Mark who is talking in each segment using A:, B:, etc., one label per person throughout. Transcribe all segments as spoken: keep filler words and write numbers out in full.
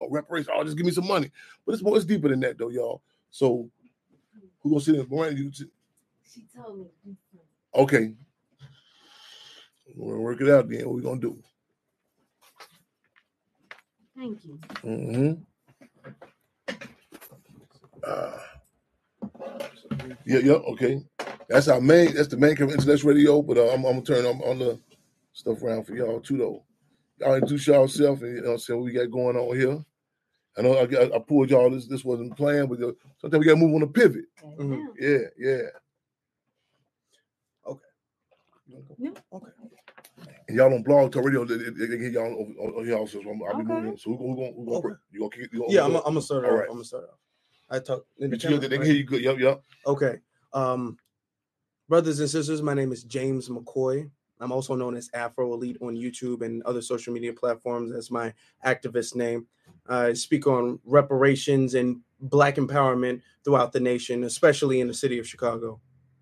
A: oh, reparations, oh, just give me some money. But it's more, it's deeper than that, though, y'all. So who gonna sit in? Miranda, you sit?
B: She told me.
A: Okay. We're gonna work it out then. What we gonna do?
B: Thank you.
A: Mm-hmm. Uh, yeah, yeah, okay. That's our main. That's the main International Radio. But uh, I'm, I'm gonna turn on, on the stuff around for y'all too, though. Y'all introduce yourself and you know, say what we got going on here. I know I, I pulled y'all. This this wasn't planned, but uh, sometimes we gotta move on a pivot.
B: Mm-hmm.
A: Yeah, yeah.
C: Okay.
B: Yeah.
C: Okay.
A: And y'all on Blog Talk Radio, they, they, they get y'all on, on y'all. So I'm, I'll be
B: Okay.
A: moving. So who, who, gonna, who gonna,
C: Okay.
A: you gonna kick it? You gonna,
C: Yeah,
A: you
C: I'm gonna start it
A: All
C: off.
A: right.
C: I'm gonna start it off. I talk in the
A: You
C: camera,
A: they can
C: right?
A: hear you good. Yep, yep.
C: Okay. Um, brothers and sisters, my name is James McCoy. I'm also known as Afro Elite on YouTube and other social media platforms as my activist name. I speak on reparations and Black empowerment throughout the nation, especially in the city of Chicago.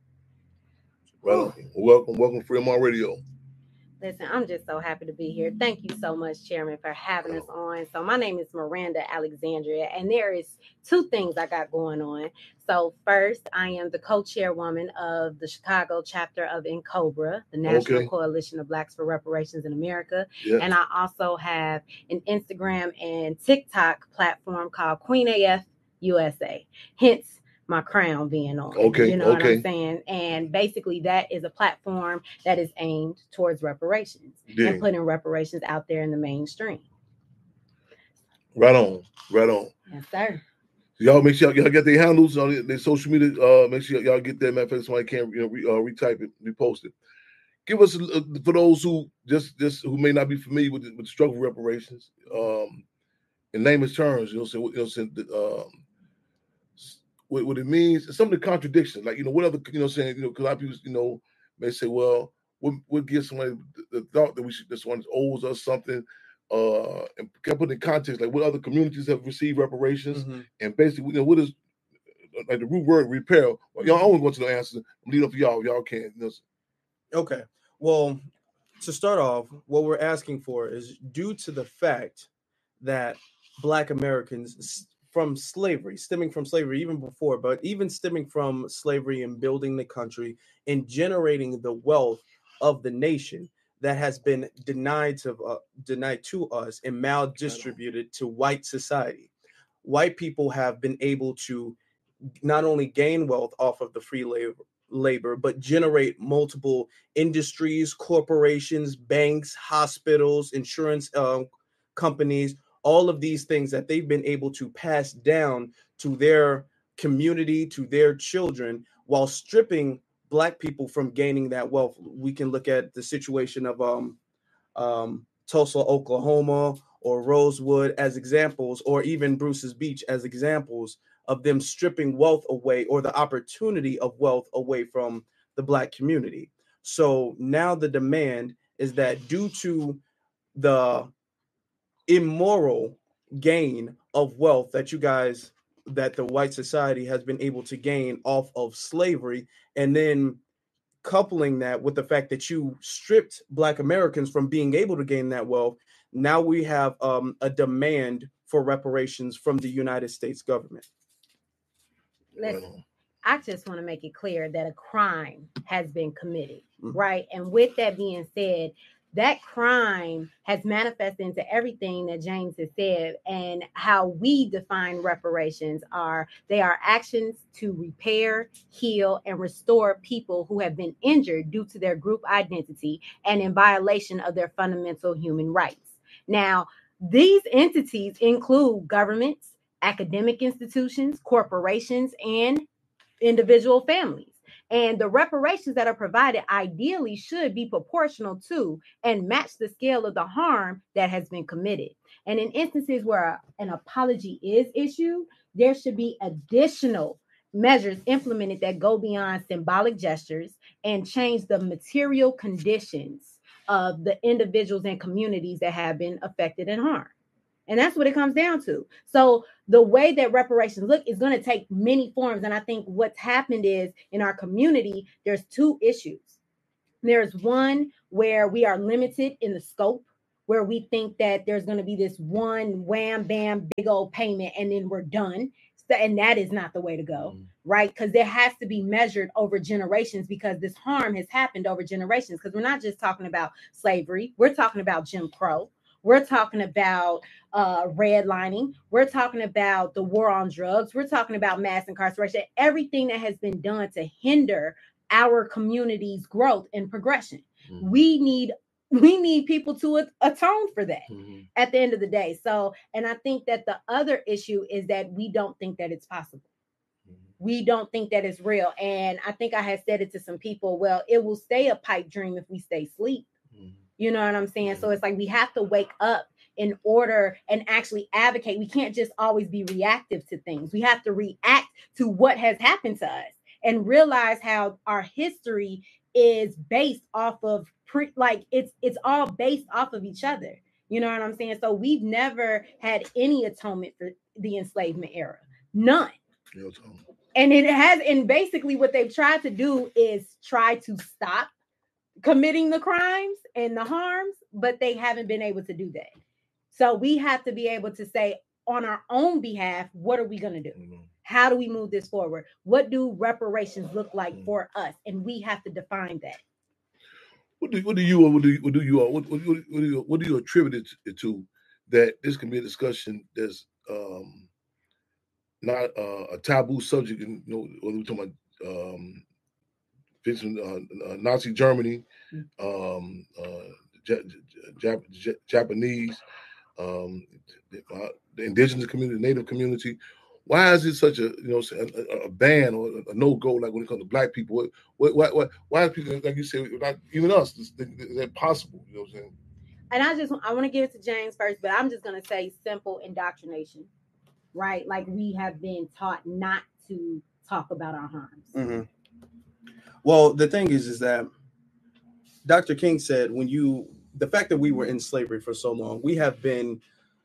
A: Well, welcome, welcome, Fremont Radio.
B: Listen, I'm just so happy to be here. Thank you so much, Chairman, for having us on. So my name is Miranda Alexandria, and there is two things I got going on. So first, I am the co-chairwoman of the Chicago chapter of NCOBRA, the National
A: Okay.
B: Coalition of Blacks for Reparations in America.
A: Yeah.
B: And I also have an Instagram and TikTok platform called Queen A F U S A. Hence, my crown being on.
A: Okay,
B: You know
A: okay.
B: what I'm saying? And basically that is a platform that is aimed towards reparations
A: Yeah.
B: and putting reparations out there in the mainstream.
A: Right on, right on.
B: Yes, sir.
A: So y'all make sure y'all get their handles on their, their social media. Uh, make sure y'all get that. Matter of fact, somebody can you know re, uh, retype it, repost it. Give us a, for those who just just who may not be familiar with the, with the struggle for reparations. Um, in layman's terms, you know, say you know, say, um, what, what it means, some of the contradictions, like, you know, what other, you know, saying, you know, because a lot of people, you know, may say, well, what what gives somebody the, the thought that we should, this one owes us something, uh, and can put in context, like what other communities have received reparations,
C: Mm-hmm.
A: and basically, you know, what is, like the root word repair. Well, y'all always want to know answers. I'm leading up for y'all, if y'all can. You know.
C: Okay. Well, to start off, what we're asking for is due to the fact that Black Americans from slavery, stemming from slavery even before, but even stemming from slavery and building the country and generating the wealth of the nation that has been denied to uh, denied to us and maldistributed to white society. White people have been able to not only gain wealth off of the free labor, labor, but generate multiple industries, corporations, banks, hospitals, insurance uh, companies, all of these things that they've been able to pass down to their community, to their children, while stripping Black people from gaining that wealth. We can look at the situation of um, um, Tulsa, Oklahoma, or Rosewood as examples, or even Bruce's Beach as examples of them stripping wealth away, or the opportunity of wealth away from the Black community. So now the demand is that due to the immoral gain of wealth that you guys, that the white society has been able to gain off of slavery, and then coupling that with the fact that you stripped Black Americans from being able to gain that wealth, now we have um, a demand for reparations from the United States government.
B: Listen, I just want to make it clear that a crime has been committed, mm-hmm. right? And with that being said, that crime has manifested into everything that James has said, and how we define reparations are, they are actions to repair, heal, and restore people who have been injured due to their group identity and in violation of their fundamental human rights. Now, these entities include governments, academic institutions, corporations, and individual families. And the reparations that are provided ideally should be proportional to and match the scale of the harm that has been committed. And in instances where an apology is issued, there should be additional measures implemented that go beyond symbolic gestures and change the material conditions of the individuals and communities that have been affected and harmed. And that's what it comes down to. So the way that reparations look is going to take many forms. And I think what's happened is in our community, there's two issues. There's one where we are limited in the scope where we think that there's going to be this one wham bam big old payment and then we're done. So, and that is not the way to go, mm. right? Because there has to be measured over generations, because this harm has happened over generations. Because we're not just talking about slavery. We're talking about Jim Crow. We're talking about uh, redlining. We're talking about the war on drugs. We're talking about mass incarceration. Everything that has been done to hinder our community's growth and progression. Mm. We need We need people to atone for that mm-hmm. at the end of the day. So, and I think that the other issue is that we don't think that it's possible. Mm-hmm. We don't think that it's real. And I think I had said it to some people, well, it will stay a pipe dream if we stay asleep. Mm-hmm. You know what I'm saying? Mm-hmm. So it's like we have to wake up in order and actually advocate. We can't just always be reactive to things. We have to react to what has happened to us and realize how our history is based off of pre, like it's it's all based off of each other. You know what I'm saying? So we've never had any atonement for the enslavement era. None. No atonement. And it has, and basically what they've tried to do is try to stop committing the crimes and the harms, but they haven't been able to do that. So we have to be able to say on our own behalf, what are we going to do? Mm-hmm. How do we move this forward? What do reparations look like mm-hmm. for us? And we have to define that.
A: What do, what do you what do you, what do you what, what, what do you what do you attribute it to that this can be a discussion that's um, not uh, a taboo subject? In, you know, when we're talking about um, uh, uh, Nazi Germany, um, uh, Jap- Jap- Jap- Japanese, um, uh, the indigenous community, the Native community. Why is it such a you know a, a ban or a no go like when it comes to Black people? What what what, what why are people like you said, not even us? Is, is that possible? You know what I'm saying?
B: And I just I want to give it to James first, but I'm just gonna say simple indoctrination, right? Like we have been taught not to talk about our harms.
C: Mm-hmm. Well, the thing is, is that Doctor King said when you the fact that we were in slavery for so long, we have been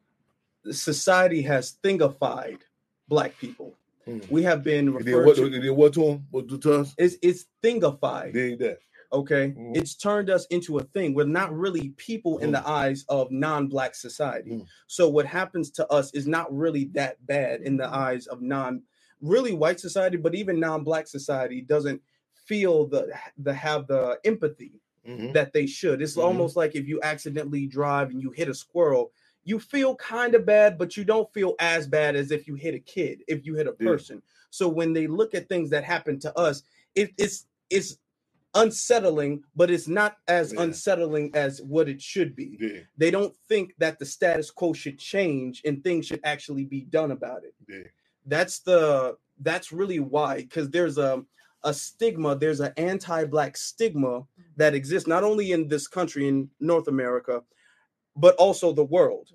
C: society has thingified Black people. Hmm. We have been referred
A: what,
C: to.
A: Did what to them? What to us?
C: It's it's thingified.
A: Did that?
C: Okay, mm-hmm. It's turned us into a thing. We're not really people mm-hmm. in the eyes of non-Black society. Mm-hmm. So what happens to us is not really that bad in the eyes of non, really white society, but even non-Black society doesn't feel the the have the empathy mm-hmm. that they should. It's mm-hmm. almost like if you accidentally drive and you hit a squirrel. You feel kind of bad, but you don't feel as bad as if you hit a kid, if you hit a person. Yeah. So when they look at things that happen to us, it, it's it's unsettling, but it's not as yeah. unsettling as what it should be. Yeah. They don't think that the status quo should change and things should actually be done about it. Yeah. That's the that's really why, because there's a a stigma, there's an anti-Black stigma that exists not only in this country, in North America, but also the world.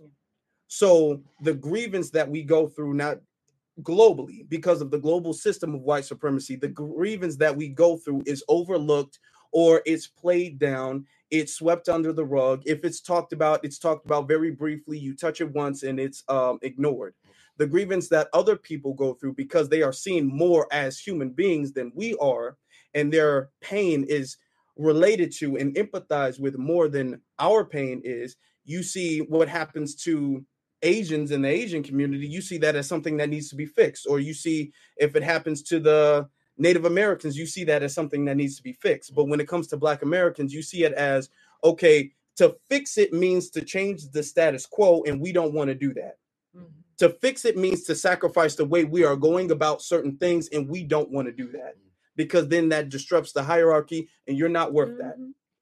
C: So the grievance that we go through, not globally, because of the global system of white supremacy, the grievance that we go through is overlooked or it's played down, it's swept under the rug. If it's talked about, it's talked about very briefly, you touch it once and it's um, ignored. The grievance that other people go through because they are seen more as human beings than we are, and their pain is related to and empathized with more than our pain is. You see what happens to Asians in the Asian community, you see that as something that needs to be fixed. Or you see if it happens to the Native Americans, you see that as something that needs to be fixed. But when it comes to Black Americans, you see it as, okay, to fix it means to change the status quo, and we don't want to do that. Mm-hmm. To fix it means to sacrifice the way we are going about certain things, and we don't want to do that. Because then that disrupts the hierarchy, and you're not worth mm-hmm. that.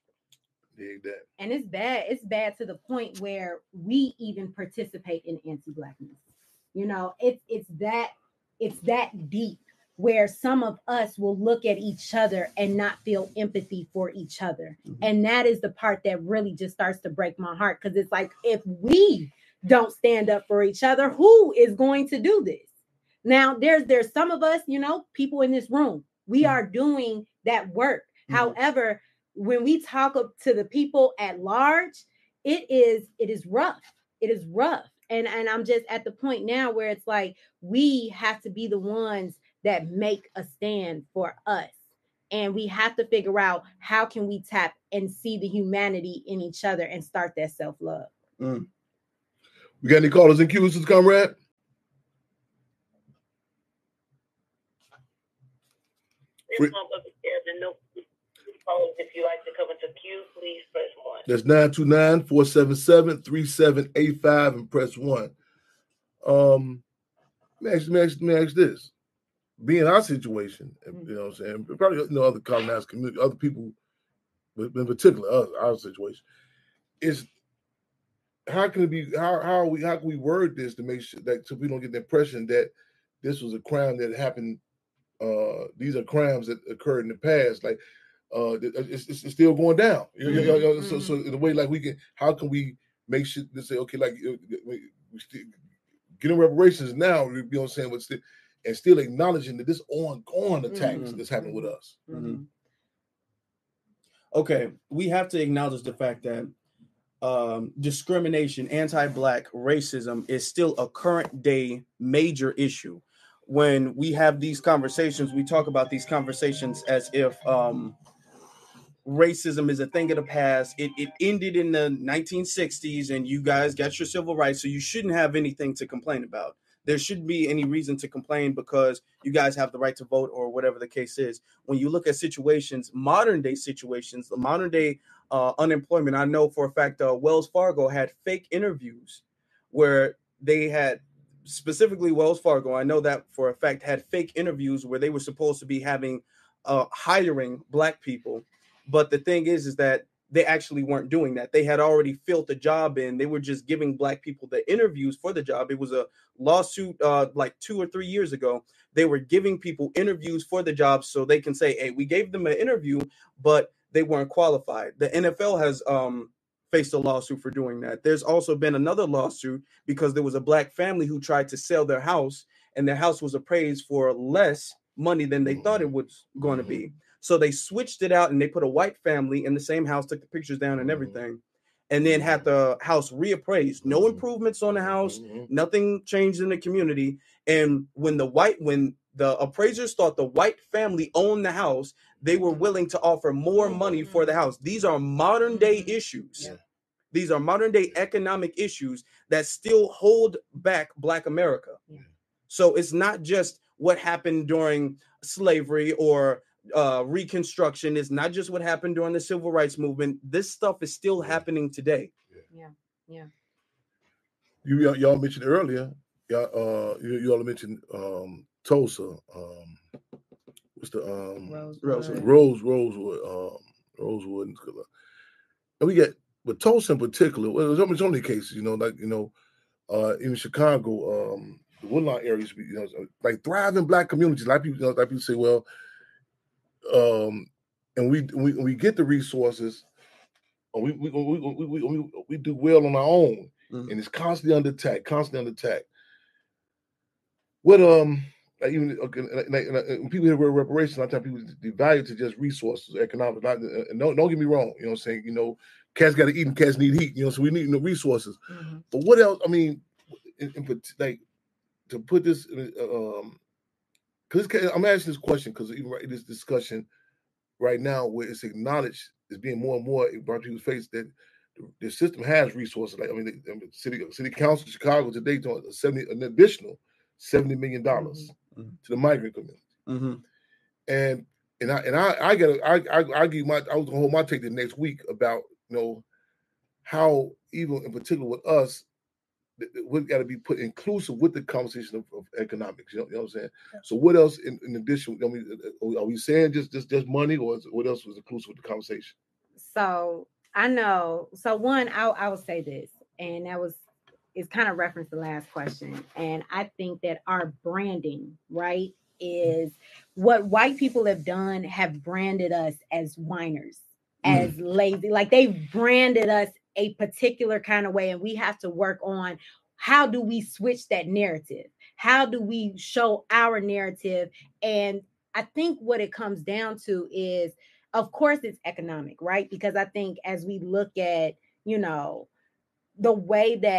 A: That.
B: And it's bad. It's bad to the point where we even participate in anti-Blackness. You know, it's it's that it's that deep where some of us will look at each other and not feel empathy for each other. Mm-hmm. And that is the part that really just starts to break my heart, because it's like, if we don't stand up for each other, who is going to do this? Now, there's there's some of us, you know, people in this room, we mm-hmm. are doing that work. Mm-hmm. However, when we talk to the people at large, it is it is rough. It is rough. And, and I'm just at the point now where it's like, we have to be the ones that make a stand for us. And we have to figure out how can we tap and see the humanity in each other and start that self-love.
C: Mm.
A: We got any callers and queues, comrade? Free-
D: If you like to come into queue, please press one.
A: That's nine two nine, four seven seven, three seven eight five and press one. Um, let me ask, let me ask, let me ask this. Being our situation, you know what I'm saying, probably you know other colonized community, other people, but in particular us, our situation, is how can it be, how how are we how can we word this to make sure that so we don't get the impression that this was a crime that happened, uh, these are crimes that occurred in the past, like uh it's, it's, it's still going down. Mm-hmm. You know, you know, so, so in a way, like we can, how can we make sure to say, okay, like we still getting reparations now, you know what I'm saying, but still, and still acknowledging that this ongoing attacks mm-hmm. that's happening with us.
C: Mm-hmm. Okay, we have to acknowledge the fact that um, discrimination, anti-Black racism is still a current day major issue. When we have these conversations, we talk about these conversations as if um, racism is a thing of the past. It, it ended in the nineteen sixties and you guys got your civil rights, so you shouldn't have anything to complain about. There shouldn't be any reason to complain because you guys have the right to vote or whatever the case is. When you look at situations, modern day situations, the modern day uh, unemployment, I know for a fact uh, Wells Fargo had fake interviews where they had, specifically Wells Fargo, I know that for a fact, had fake interviews where they were supposed to be having, uh, hiring Black people. But the thing is, is that they actually weren't doing that. They had already filled the job in. They were just giving Black people the interviews for the job. It was a lawsuit uh, like two or three years ago. They were giving people interviews for the job so they can say, hey, we gave them an interview, but they weren't qualified. The N F L has um, faced a lawsuit for doing that. There's also been another lawsuit because there was a Black family who tried to sell their house and their house was appraised for less money than they thought it was going to be. So they switched it out and they put a white family in the same house, took the pictures down and everything, and then had the house reappraised. No improvements on the house, nothing changed in the community. And when the white, when the appraisers thought the white family owned the house, they were willing to offer more money for the house. These are modern day issues. Yeah. These are modern day economic issues that still hold back Black America. Yeah. So it's not just what happened during slavery or uh Reconstruction. Is not just what happened during the civil rights movement. This stuff is still happening today.
B: Yeah, yeah.
A: You y'all, y'all mentioned earlier, y'all uh you, you all mentioned um Tulsa, um what's the um
B: Rosewood,
A: Rose Rosewood, um Rosewood and, and we got, but Tulsa in particular, well, there's so many cases, you know, like you know, uh in Chicago, um the Woodlawn areas, you know, like thriving Black communities. Like people, you know, like people say, well, um, and we we we get the resources, we we we we, we, we, we do well on our own, mm-hmm. and it's constantly under attack, constantly under attack. What um, like even okay, like, like, when people hear reparations, a lot of times people devalue to just resources, economic. Not, and don't don't get me wrong, you know what I'm saying? You know, cats got to eat and cats need heat, you know, so we need you know, resources. Mm-hmm. But what else? I mean, in, in, like to put this, um. Because I'm asking this question because even right in this discussion right now, where it's acknowledged, it's being more and more brought to people's face that the, the system has resources. Like I mean, the, the city city council of Chicago today doing seventy an additional seventy million dollars mm-hmm. to the migrant community, mm-hmm. and and I and I I got I I I give my I was gonna hold my take the next week about you know how even in particular with us. We've got to be put inclusive with the conversation of, of economics. You know, you know what I'm saying? Yeah. So what else in, in addition? I mean, are we saying just just, just money, or is, what else was inclusive with the conversation?
B: So I know. So one, I I will say this, and that was it's kind of reference the last question, and I think that our branding, right, is what white people have done. Have branded us as whiners, mm. as lazy, like they've branded us a particular kind of way, and we have to work on how do we switch that narrative? How do we show our narrative? And I think what it comes down to is, of course, it's economic, right? Because I think as we look at, you know, the way that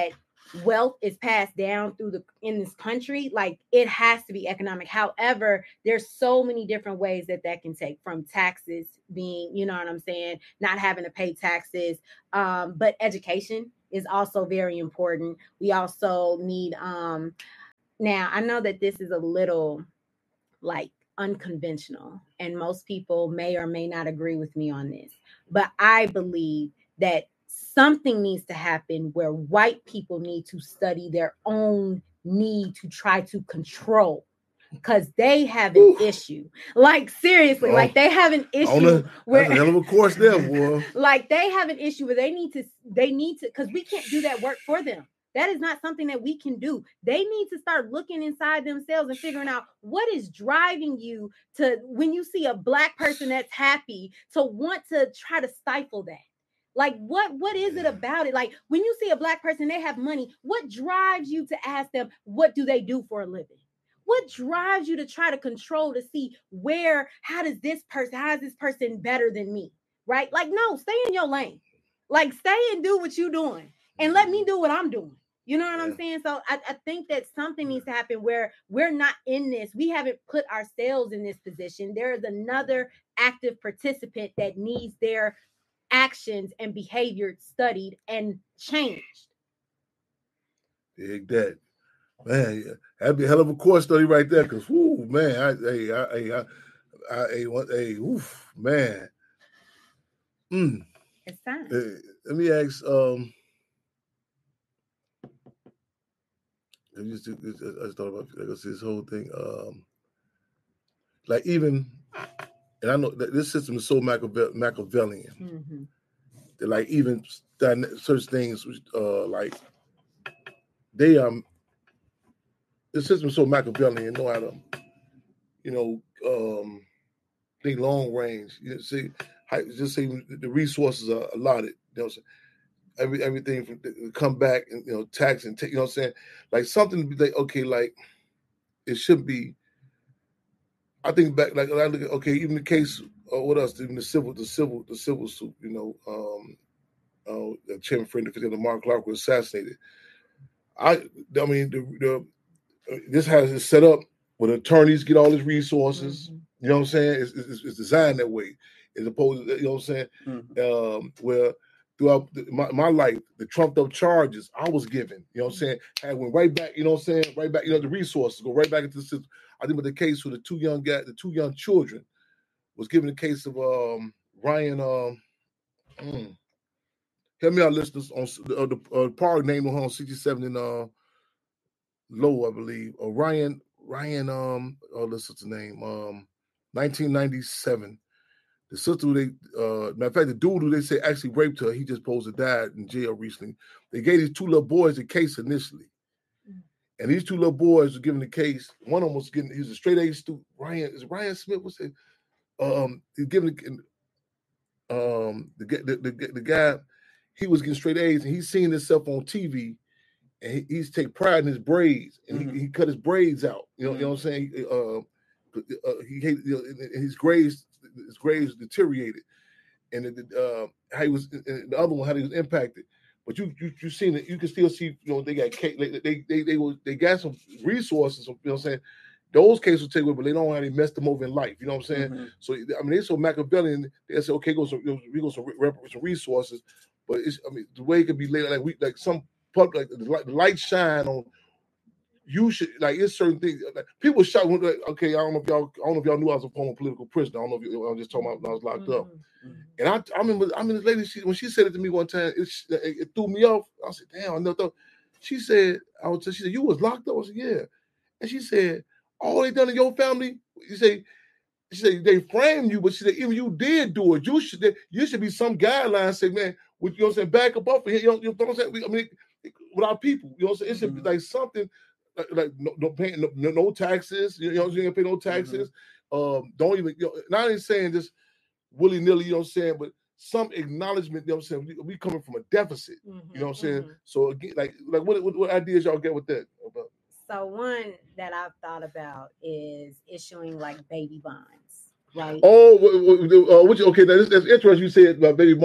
B: wealth is passed down through the in this country, like it has to be economic. However, there's so many different ways that that can take, from taxes being, you know what I'm saying, not having to pay taxes, um, but education is also very important. We also need, um, now I know that this is a little like unconventional, and most people may or may not agree with me on this, but I believe that something needs to happen where white people need to study their own need to try to control, because they have an Oof. issue. Like seriously, oh, like they have an issue where
A: that's a hell of a course there, boy.
B: Like they have an issue where they need to, they need to, because we can't do that work for them. That is not something that we can do. They need to start looking inside themselves and figuring out what is driving you to, when you see a Black person that's happy, to want to try to stifle that. Like, what, what is it about it? Like, when you see a Black person, they have money, what drives you to ask them, what do they do for a living? What drives you to try to control, to see where, how does this person, how is this person better than me? Right? Like, no, stay in your lane. Like, stay and do what you're doing and let me do what I'm doing. You know what yeah. I'm saying? So I, I think that something needs to happen where we're not in this. We haven't put ourselves in this position. There is another active participant that needs their actions and behavior studied and changed.
A: Dig that. Man, that'd be a hell of a course study right there. Because, whoo, man, I, hey, I, I, I, I, hey, oof, man. Mm.
B: It's time.
A: Uh, let me ask, um, I just, I just thought about like, this whole thing. Um, like even, and I know that this system is so Machiave- Machiavellian.
B: Mm-hmm.
A: That like even such things, uh, like they um, the system is so Machiavellian. Know how to, you know, um, think long range. You know, see, just say the resources are allotted. You know, every everything from come back and you know tax and take. You know what I'm saying? Like something to be like okay, like it should be. I think back like I look at okay, even the case. Uh, what else? Even the civil, the civil, the civil suit. You know, um, uh, Chairman Frederick Mark Clark was assassinated. I, I mean, the, the uh, this has it set up where attorneys get all these resources. Mm-hmm. You know what I'm saying? It's, it's, it's designed that way, as opposed to you know what I'm saying, mm-hmm. um, where. Throughout my, my life, the trumped up charges I was given, you know what I'm saying, and went right back, you know what I'm saying, right back, you know, the resources go right back into the system. I think with the case with the two young guys, the two young children, was given the case of um, Ryan, um, mm, help me out, listeners, on uh, the uh, park name on sixty-seven in uh, Low, I believe, or Ryan, Ryan, um, oh, that's what's the name, um, nineteen ninety-seven. The sister who they, uh, matter of fact, the dude who they say actually raped her, he just supposed to died in jail recently. They gave these two little boys a case initially. Mm. And these two little boys were given the case. One of them was getting, he was a straight A student. Ryan, is it Ryan Smith? What's it? Um, he's given um, the, the, the, the guy, he was getting straight A's and he's seeing himself on T V and he, he's take pride in his braids and mm-hmm. he, he cut his braids out. You know, mm-hmm. you know what I'm saying? Uh, uh, he hated, you know, his grades, his grades deteriorated, and it, uh, how he was the other one, how he was impacted. But you you you seen it, you can still see, you know, they got they they they they, were, they got some resources. You know what I'm saying? Those cases will take away, but they don't know how they messed them over in life. You know what I'm saying? Mm-hmm. So I mean, they're so Machiavellian. They say, okay, go some we go some, some resources, but it's I mean the way it could be laid like we like some public like the light, the light shine on. You should like it's certain things. Like, people shout when like, okay, I don't know if y'all, I don't know if y'all knew I was a former political prisoner. I don't know if you, I was just talking about when I was locked mm-hmm. up. And I, I remember, I mean, this lady, she, when she said it to me one time, it, it, it threw me off. I said, "Damn, I never thought." She said, "I was." She said, "You was locked up." I said, "Yeah." And she said, "All they done in your family?" You say, she said they framed you, but she said even you did do it. You should, you should be some guidelines. Say, man, with you know what I'm saying, back up off of here. You know, you know what I'm saying? We, I mean, with our people, you know what I'm saying? It should mm-hmm. be like something. Like, like no, no paying no, no, no taxes, you know, you ain't gonna pay no taxes. Mm-hmm. Um, don't even, you know, not even saying just willy nilly, you know what I'm saying, but some acknowledgement, you know what I'm saying. We, we coming from a deficit, mm-hmm. you know what I'm saying. Mm-hmm. So again, like, like what, what, what ideas y'all get with that? About?
B: So one that I've thought about is issuing like baby bonds, right?
A: Oh, uh, which okay, that's, that's interesting. You said about baby bond.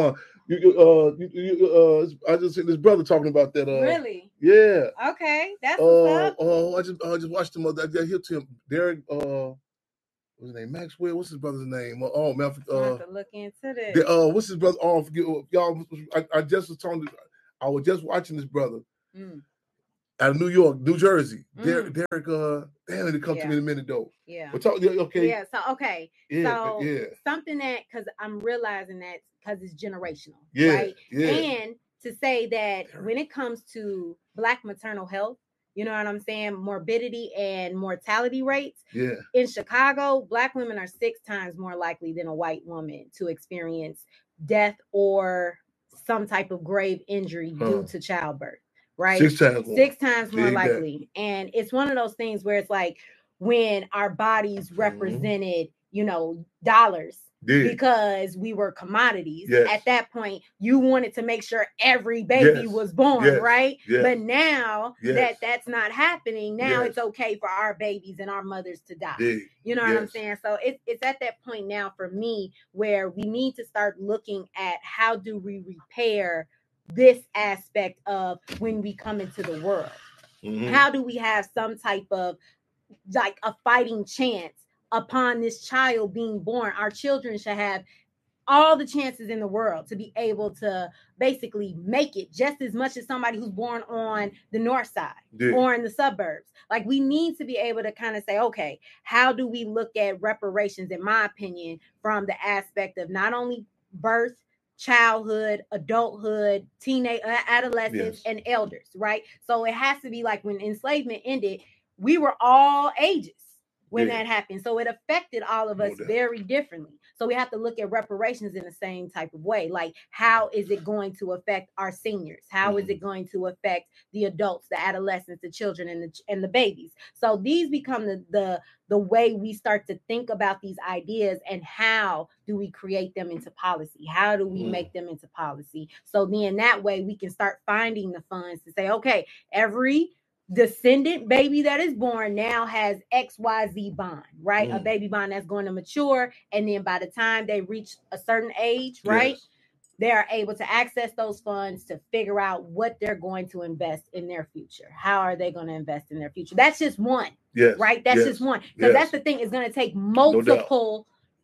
A: You, you, uh, you, you, uh, I just seen this brother talking about that. Uh,
B: Really?
A: Yeah.
B: Okay, that's
A: Uh,
B: what's up.
A: oh, I just, I just watched him. I got hit to him. Derek. Uh, what's his name? Maxwell. What's his brother's name? Oh man.
B: I
A: Uh,
B: have to look into this.
A: the, uh, what's his brother? Oh, forget y'all. I, I just was talking. To, I was just watching this brother.
B: Mm.
A: Out of New York, New Jersey.
B: Mm.
A: Derek, Derek, uh, damn, it'll come
B: Yeah.
A: to me in a minute though.
B: Yeah.
A: But talk, yeah, okay.
B: Yeah. So okay.
A: Yeah,
B: So
A: yeah.
B: something that because I'm realizing that because it's generational,
A: Yeah,
B: right?
A: yeah.
B: And to say that when it comes to Black maternal health, you know what I'm saying, morbidity and mortality rates.
A: Yeah.
B: In Chicago, Black women are six times more likely than a white woman to experience death or some type of grave injury
A: Huh.
B: due to childbirth. Right?
A: Six times more.
B: Six times more
A: Dig that.
B: likely. And it's one of those things where it's like when our bodies represented, you know, dollars
A: Dig.
B: because we were commodities.
A: Yes.
B: At that point, you wanted to make sure every baby
A: Yes.
B: was born,
A: Yes.
B: right?
A: Yes.
B: But now
A: Yes.
B: that that's not happening, now
A: Yes.
B: it's okay for our babies and our mothers to die.
A: Dig.
B: You know what I'm
A: Yes.
B: saying? So it's it's at that point now for me where we need to start looking at how do we repair this aspect of when we come into the world.
A: Mhm.
B: How do we have some type of like a fighting chance upon this child being born? Our children should have all the chances in the world to be able to basically make it just as much as somebody who's born on the north side
A: Yeah.
B: or in the suburbs. Like we need to be able to kind of say, okay, how do we look at reparations, in my opinion, from the aspect of not only birth, childhood, adulthood, teenage, adolescence,
A: Yes.
B: and elders, right? So it has to be like when enslavement ended, we were all ages when
A: Yeah.
B: that happened. So it affected all of
A: No
B: us
A: doubt.
B: very differently. So we have to look at reparations in the same type of way. Like, how is it going to affect our seniors? How is
A: Mhm.
B: it going to affect the adults, the adolescents, the children, and the and the babies? So these become the the the way we start to think about these ideas and how do we create them into policy? How do we
A: Mm.
B: make them into policy? So then that way we can start finding the funds to say, okay, every descendant baby that is born now has X Y Z bond, right? A
A: Mm.
B: baby bond that's going to mature. And then by the time they reach a certain age, right?
A: Yes.
B: They are able to access those funds to figure out what they're going to invest in their future. How are they going to invest in their future? That's just one,
A: Yes.
B: right? That's
A: Yes.
B: just one. Because
A: Yes.
B: that's the thing, it's going to take
A: doubt.
B: multiple,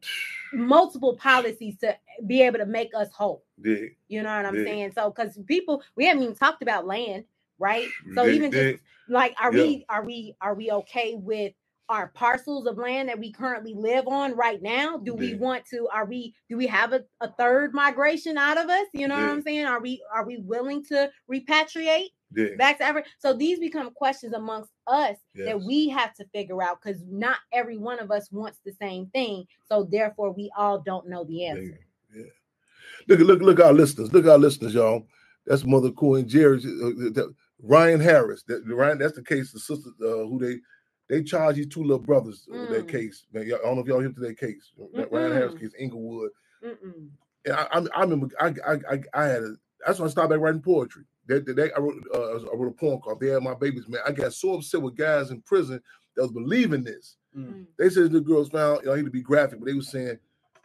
B: multiple policies to be able to make us whole.
A: Dig.
B: You know what I'm
A: Dig.
B: saying? So because people, we haven't even talked about land, right? So
A: Dig,
B: even
A: dig.
B: just like, are
A: Yeah.
B: we are we are we okay with our parcels of land that we currently live on right now? Do we
A: Dig.
B: want to, are we, do we have a, a third migration out of us? You know what
A: Dig.
B: I'm saying? Are we, are we willing to repatriate
A: Dig.
B: back to ever? So these become questions amongst us
A: Yes.
B: that we have to figure out because not every one of us wants the same thing. So therefore we all don't know the answer.
A: Yeah. Look, look, look, our listeners. Look, our listeners, y'all. That's Mother Cool and Jerry. Uh, that, Ryan Harris. That Ryan. That's the case. The sister uh, who they they charge these two little brothers uh,
B: Mm.
A: that case. Man, y'all, I don't know if y'all hip to that case. That Ryan
B: Mm-mm.
A: Harris case, Inglewood.
B: Mm-mm.
A: And I, I, I remember. I, I, I, I had a. That's when I started back writing poetry. They, they, they I wrote. Uh, I wrote a poem called "They Had My Babies." Man, I got so upset with guys in prison that was believing this.
C: Mm.
A: They said the girls found. You know, I hate to be graphic, but they were saying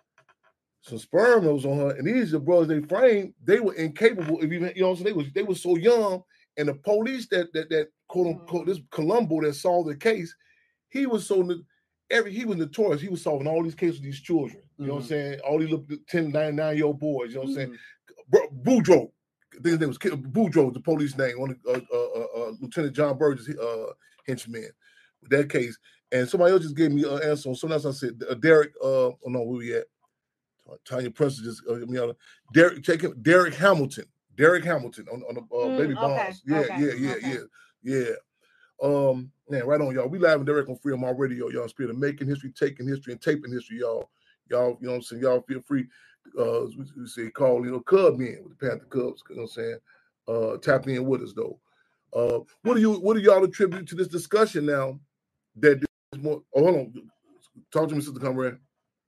A: some sperm that was on her, and these are brothers they framed. They were incapable of even, you know what I'm saying? They was they were so young, and the police that that that quote unquote this Columbo that solved the case, he was so every he was notorious. He was solving all these cases with these children. You know what I'm
C: Mhm.
A: saying? All these little ten, nine, nine year old boys. You know what I'm saying?
C: Mhm.
A: Bro, Boudreaux, I think his name was Boudreaux, the police name, one of uh, uh, uh, Lieutenant John Burgess uh, henchman with that case. And somebody else just gave me an answer on something else. I said uh, Derek. Uh, oh no, where we at? Tanya Prince just uh, me out. Derek, check him. Derek Hamilton. Derek Hamilton on, on the uh,
B: Mm,
A: baby
B: okay,
A: bonds. Yeah,
B: okay,
A: yeah, yeah,
B: okay.
A: yeah, yeah. Um, man, right on, y'all. We live and direct on Freedom All Radio, y'all. Spirit of making history, taking history, and taping history, y'all. Y'all, you know what I'm saying? Y'all feel free. Uh, we, we say call, you know, Cub in with the Panther Cubs. You know what I'm saying? Uh, tap in with us though. Uh, what do you, what do y'all attribute to this discussion now? That is more. Oh, hold on. Talk to me, Sister Comrade.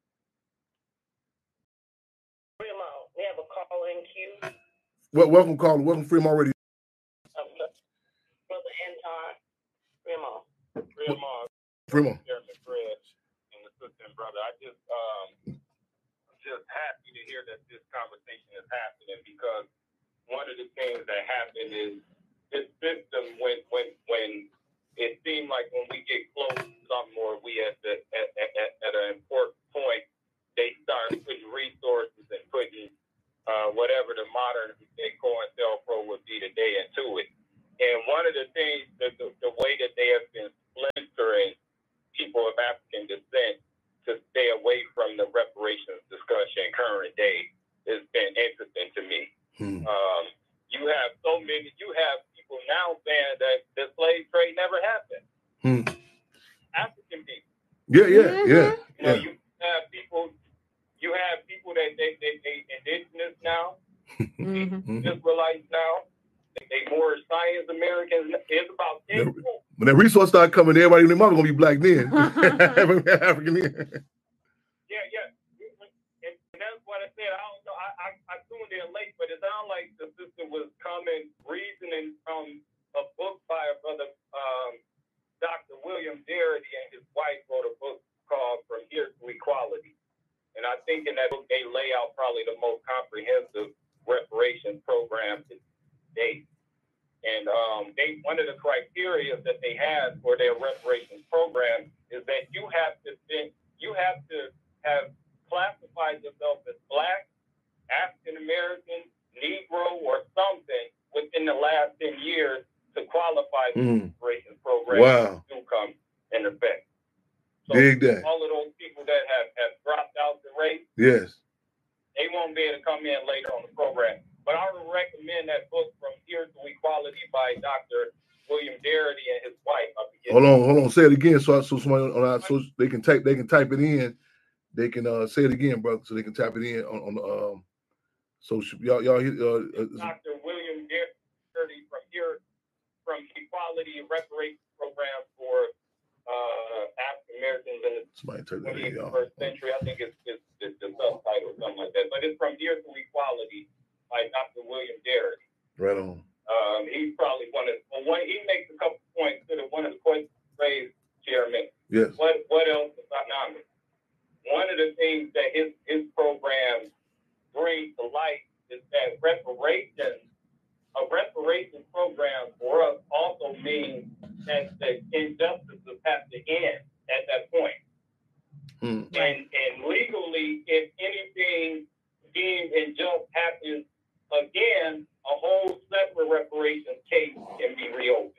D: We have a call in queue.
A: Well, welcome, caller. Welcome, Freedom All Radio.
D: Um, Brother Anton, Remo. Remo.
A: Freedom.
E: Fred and assistant brother. I just um just happy to hear that this conversation is happening, because one of the things that happened is this system, when when when it seemed like when we get close to something, or we at the at, at, at an important point, they start putting resources and putting uh, whatever the modern COINTELPRO would be today into it. And one of the things, the, the, the way that they have been splintering people of African descent to stay away from the reparations discussion current day has been interesting to me.
A: Hmm.
E: Um, you have so many, you have people now saying that the slave trade never happened.
A: Hmm.
E: African people.
A: Yeah, yeah, yeah.
E: You know,
A: yeah.
E: you have people, you have people that they, they, they indigenous now,
B: Mm-hmm.
E: Israelites now, they, they more science Americans. It's about ten people.
A: When that resource start coming, everybody in their mother gonna be black then. African then.
E: Yeah, yeah. And that's what I said. I don't know. I, I, I tuned in late, but it sounded like the sister was coming, reasoning from a book by a brother, um, Doctor William Darity, and his wife wrote a book called From Here to Equality. And I think in that book, they lay out probably the most comprehensive reparations program to date. And um, they one of the criteria that they had for their reparations program is that you have to think, you have to have classified yourself as Black, African American, Negro, or something within the last ten years to qualify for
A: Mm.
E: the reparations program
A: Wow.
E: to come in effect. So
A: Dig that.
E: all of those people that have, have dropped out the race,
A: Yes.
E: they won't be able to come in later on the program. But I would recommend that book, From Here to Equality, by Doctor William Darity and his wife. I forget
A: Hold on, hold on. Say it again, so so somebody on our, so they can type they can type it in. They can uh, say it again, brother, so they can type it in on on the um. So y'all y'all uh, uh,
E: Doctor William Darity, From Here, From Equality Reparations Program for uh, African Americans in the
A: somebody type that in, y'all.
E: twenty-first century. I think it's, it's, it's the subtitle or something like that. But it's From Here to Equality by Doctor William Darity.
A: Right on.
E: Um, he's probably one of well, one. He makes a couple points to the one of the questions raised, Chairman.
A: Yes.
E: What what else is economic? One of the things that his his program brings to light is that reparations, a reparations program for us also means that the injustices have to end at that point.
A: Hmm.
E: And and legally, if anything deemed unjust happens again, a whole separate reparations case can be reopened.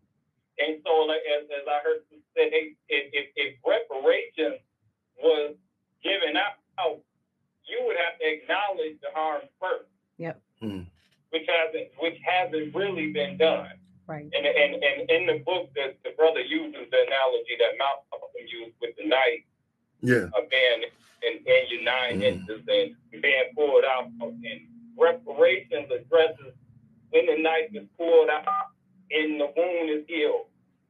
E: And so, like, as, as I heard you say, hey, if, if, if reparations was given out, you would have to acknowledge the harm first.
B: Yep.
A: Hmm.
E: Which hasn't which hasn't really been done.
B: Right.
E: And and, and in the book, that the brother uses the analogy that Malcolm used with the knife,
A: Yeah.
E: uh, being in, in your nine
A: Mm.
E: inches and being pulled out, and reparations addresses when the knife is pulled out and the wound is healed.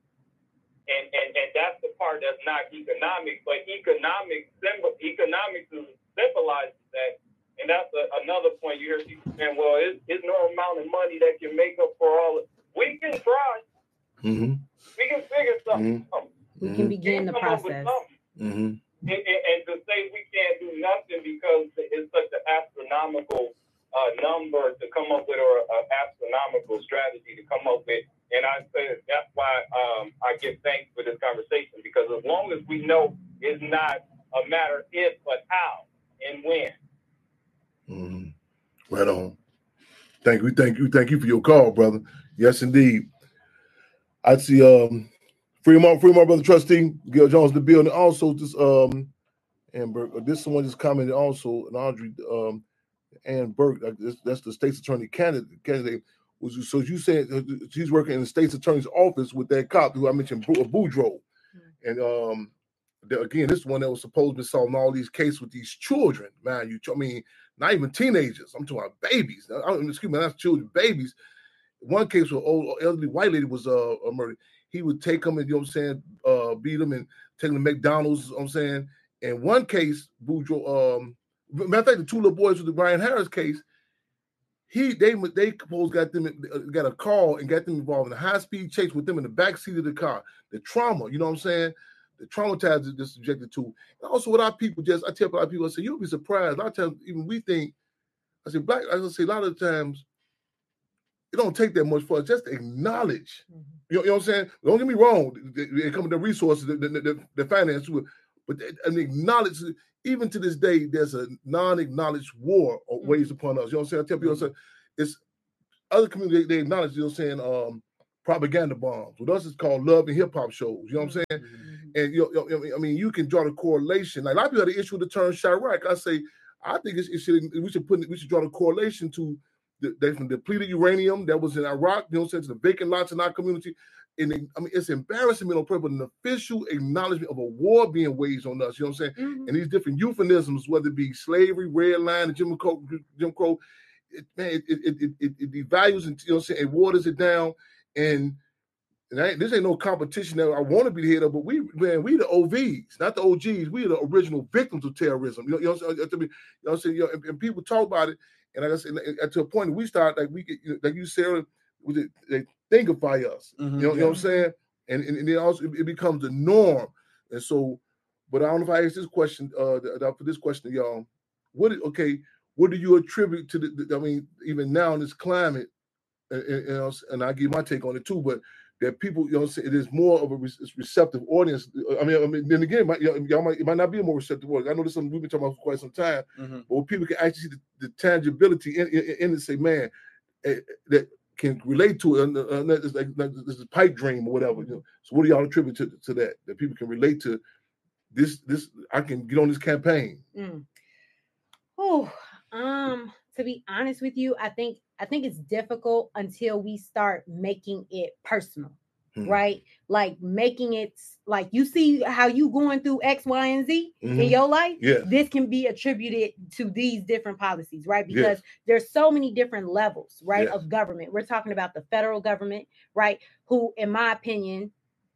E: And and, and that's the part that's not economic, but economic symbol economics symbolizes that. And that's a, another point you hear people saying, well, it's, it's no amount of money that can make up for all of it. We can try.
A: Mm-hmm.
E: We can figure something out.
B: We
A: Mhm.
B: can
E: We
B: begin
E: can
B: the
E: come up with
B: process.
E: something.
A: Mm-hmm.
E: And, and, and to say we can't do nothing because it's such an astronomical uh, number to come up with, or an astronomical strategy to come up with. And I say that's why um, I give thanks for this conversation, because as long as we know it's not a matter if, but how and when.
A: Mm-hmm. Right on. Thank you, thank you, thank you for your call, brother. Yes, indeed. I see um Fremont, Fremont, brother trustee, Gil Jones, the bill, and also this um Amber, this someone just commented also, and Audrey um Ann Burke, uh, that's, that's the state's attorney candidate. Candidate was so you said uh, she's working in the state's attorney's office with that cop who I mentioned, Boudreaux,
B: Mm-hmm.
A: and um the, again, this one that was supposed to be solving all these cases with these children, man. You, I mean, not even teenagers. I'm talking about babies. I don't, excuse me, that's children, babies. One case with old elderly white lady was uh murdered. He would take them and, you know what I'm saying, uh, beat them and take them to McDonald's, you know what I'm saying. In one case, Boudreaux, um, matter of fact, the two little boys with the Brian Harris case, he they they supposed got them got a call and got them involved in a high speed chase with them in the back seat of the car. The trauma, you know what I'm saying. the traumatized that they're subjected to. And also what our people just, I tell a lot of people, I say, you'll be surprised. A lot of times, even we think, I say, black, I say, a lot of times, it don't take that much for us just to acknowledge. Mm-hmm. You, know, you know what I'm saying? Don't get me wrong. They come with the resources, the, the, the, the finance, but they, and acknowledge, even to this day, there's a non-acknowledged war mm-hmm. waged upon us. You know what I'm saying? I tell people, mm-hmm. I say, it's other communities, they acknowledge, you know what I'm saying, um, propaganda bombs. With us, it's called love and hip-hop shows. You know what I'm saying? Mm-hmm. And, you know, I mean, you can draw the correlation. Like, a lot of people had the issue with the term Chirac. I say, I think it's, it should, we should put, we should draw the correlation to the, they from depleted uranium that was in Iraq, you know what I'm saying, to the vacant lots in our community. And they, I mean, it's embarrassing, on purpose, but an official acknowledgement of a war being waged on us, you know what I'm saying? Mm-hmm. And these different euphemisms, whether it be slavery, red line, and Jim Crow, Jim Crow, it, man, it it, it, it, it devalues and, you know what I'm saying, it waters it down. And, and I, this ain't no competition that I want to be the head of, but we, man, we the O Vs, not the O Gs. We are the original victims of terrorism. You know, you know what I'm saying? You know what I'm saying? You know, and, and people talk about it. And like I said, and to a point, we start like we get, like you said, with it, they thinkify us. Mm-hmm, you know, yeah. you know what I'm saying? And and, and it also it, it becomes the norm. And so, but I don't know if I ask this question uh for this question, y'all. What okay? What do you attribute to the? the I mean, even now in this climate, and, and, and, and I give my take on it too, but that people, you know, what I'm saying, it is more of a re- receptive audience. I mean, I mean, then again, might, y'all might, it might not be a more receptive audience. I know this is something we've been talking about for quite some time, mm-hmm. but when people can actually see the, the tangibility in, in, in it, say, man, uh, that can relate to it, and uh, it's like, like this is a pipe dream or whatever. You know? So what do y'all attribute to, to that? That people can relate to this, this, I can get on this campaign.
B: Mm. Oh, um, to be honest with you, I think I think it's difficult until we start making it personal, hmm. right? Like making it like you see how you going through X, Y, and Z mm-hmm. in your life.
A: Yeah.
B: This can be attributed to these different policies, right? Because yes. there's so many different levels, right, yes. of government. We're talking about the federal government, right? Who, in my opinion,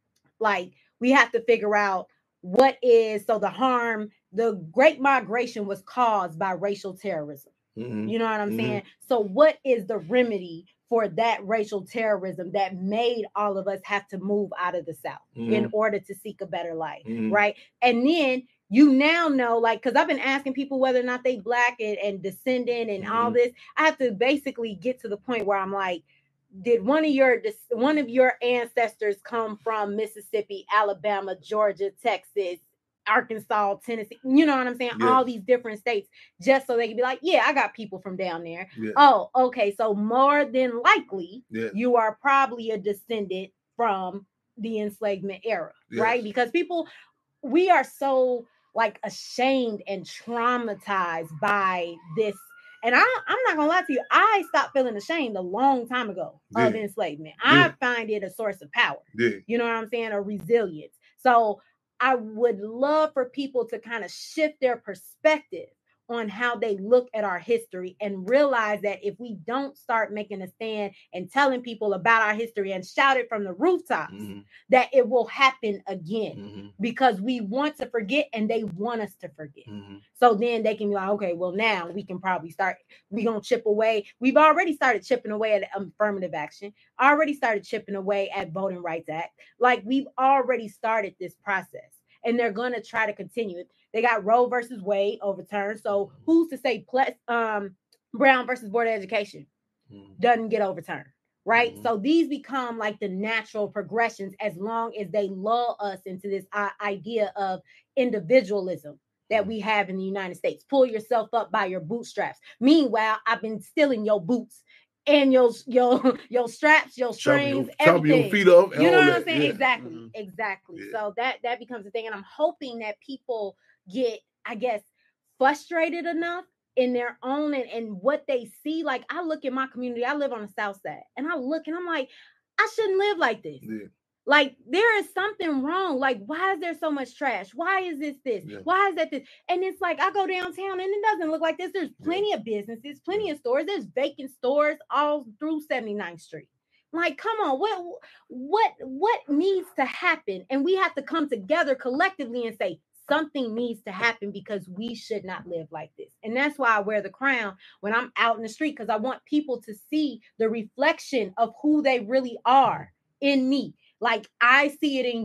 B: like we have to figure out what is so the harm. The Great Migration was caused by racial terrorism. Mm-hmm. You know what I'm mm-hmm. saying? So what is the remedy for that racial terrorism that made all of us have to move out of the South mm-hmm. in order to seek a better life, mm-hmm. right? And then you now know, like, because I've been asking people whether or not they Black and, and descendant and mm-hmm. all this. I have to basically get to the point where I'm like, did one of your one of your ancestors come from Mississippi, Alabama, Georgia, Texas, Arkansas, Tennessee, you know what I'm saying? Yeah. All these different states, just so they can be like, yeah, I got people from down there. Yeah. Oh, okay. So more than likely, yeah. you are probably a descendant from the enslavement era, yes. right? Because people, we are so like ashamed and traumatized by this. And I, I'm not gonna lie to you, I stopped feeling ashamed a long time ago yeah. of enslavement. Yeah. I find it a source of power. Yeah. You know what I'm saying? A resilience. So I would love for people to kind of shift their perspective on how they look at our history and realize that if we don't start making a stand and telling people about our history and shout it from the rooftops, mm-hmm. that it will happen again mm-hmm. because we want to forget and they want us to forget. Mm-hmm. So then they can be like, okay, well, now we can probably start, we're going to chip away. We've already started chipping away at affirmative action, already started chipping away at Voting Rights Act. Like we've already started this process. And they're going to try to continue it. They got Roe versus Wade overturned. So who's to say plus, um, Brown versus Board of Education mm-hmm. doesn't get overturned, right? Mm-hmm. So these become like the natural progressions as long as they lull us into this uh, idea of individualism that we have in the United States. Pull yourself up by your bootstraps. Meanwhile, I've been stealing your boots and your your your straps, your strings,
A: your, everything. Your feet up.
B: You know what
A: that.
B: I'm saying?
A: Yeah.
B: Exactly,
A: Mm-hmm.
B: exactly.
A: Yeah.
B: So that that becomes a thing, and I'm hoping that people get, I guess, frustrated enough in their own and, and what they see. Like I look at my community. I live on the South Side, and I look and I'm like, I shouldn't live like this. Yeah. Like there is something wrong. Like why is there so much trash? Why is this this? Yeah. Why is that this? And it's like I go downtown and it doesn't look like this. There's plenty yeah. of businesses, plenty yeah. of stores. There's vacant stores all through seventy-ninth Street. Like, come on, what what what needs to happen? And we have to come together collectively and say something needs to happen because we should not live like this. And that's why I wear the crown when I'm out in the street, because I want people to see the reflection of who they really are in me. Like I see it in you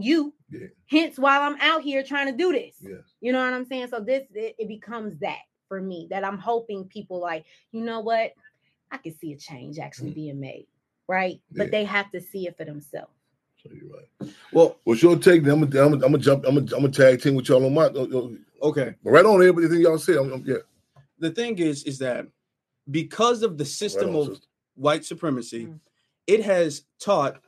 A: Yeah.
B: Hence, while I'm out here trying to do this,
A: Yes.
B: you know what I'm saying? So this it, it becomes that for me that I'm hoping people like, you know what, I can see a change actually mm. being made, right? Yeah. But they have to see it for themselves.
A: So you're right. Well, what's your take? I'm gonna I'm gonna jump. I'm gonna I'm gonna tag team with y'all on my.
C: Okay.
A: Right on everything y'all say. I'm, I'm, yeah.
C: The thing is, is that because of the system right on, of sister. white supremacy, mm. it has taught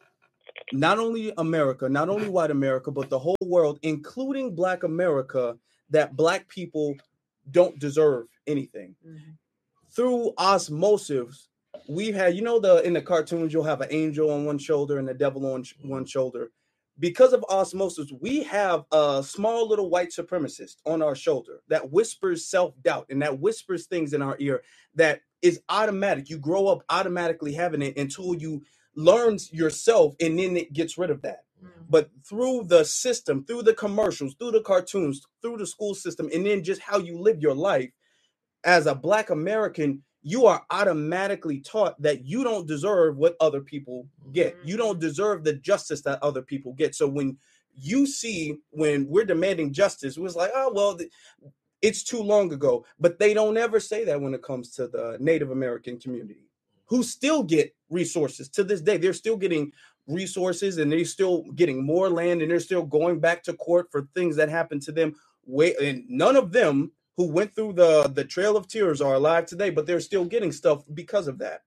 C: not only America, not only white America, but the whole world, including Black America, that Black people don't deserve anything. Mm-hmm. Through osmosis, we've had, you know, the in the cartoons, you'll have an angel on one shoulder and the devil on sh- one shoulder. Because of osmosis, we have a small little white supremacist on our shoulder that whispers self-doubt and that whispers things in our ear that is automatic. You grow up automatically having it until you learn yourself, and then it gets rid of that. Mm-hmm. But through the system, through the commercials, through the cartoons, through the school system, and then just how you live your life, as a Black American, you are automatically taught that you don't deserve what other people get. You don't deserve the justice that other people get. So when you see, when we're demanding justice, it was like, oh, well, it's too long ago. But they don't ever say that when it comes to the Native American community, who still get resources to this day. They're still getting resources, and they're still getting more land, and they're still going back to court for things that happened to them. Way, and none of them who went through the, the Trail of Tears are alive today, but they're still getting stuff because of that.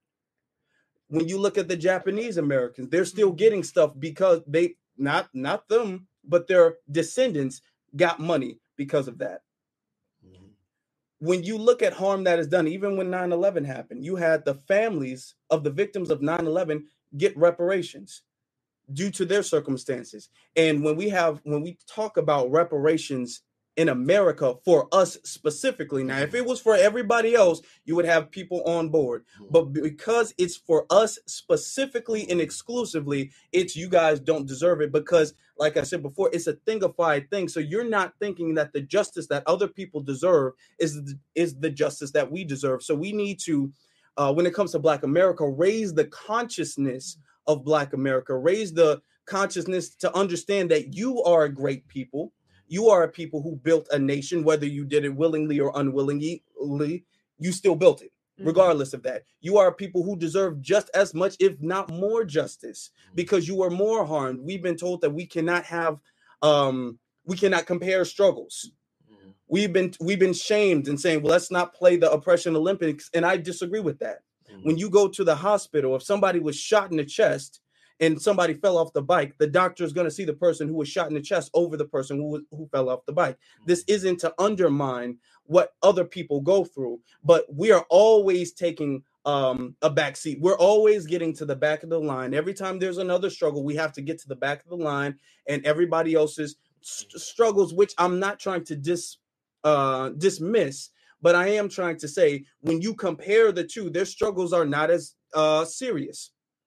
C: When you look at the Japanese Americans, they're still getting stuff because they, not, not them, but their descendants got money because of that. Mm-hmm. When you look at harm that is done, even when nine eleven happened, you had the families of the victims of nine eleven get reparations due to their circumstances. And when we have, when we talk about reparations in America for us specifically. Now, if it was for everybody else, you would have people on board. But because it's for us specifically and exclusively, it's you guys don't deserve it because, like I said before, it's a thingified thing. So you're not thinking that the justice that other people deserve is the, is the justice that we deserve. So we need to, uh, when it comes to Black America, raise the consciousness of Black America, raise the consciousness to understand that you are a great people. You are a people who built a nation, whether you did it willingly or unwillingly, you still built it, regardless mm-hmm. of that. You are people who deserve just as much, if not more justice, because you were more harmed. We've been told that we cannot have, um, we cannot compare struggles. Mm-hmm. We've been, we've been shamed and saying, well, let's not play the oppression Olympics. And I disagree with that. Mm-hmm. When you go to the hospital, if somebody was shot in the chest, and somebody fell off the bike, the doctor is going to see the person who was shot in the chest over the person who, who fell off the bike. This isn't to undermine what other people go through, but we are always taking um, a back seat. We're always getting to the back of the line. Every time there's another struggle, we have to get to the back of the line, and everybody else's st- struggles, which I'm not trying to dis, uh, dismiss, but I am trying to say when you compare the two, their struggles are not as uh, serious.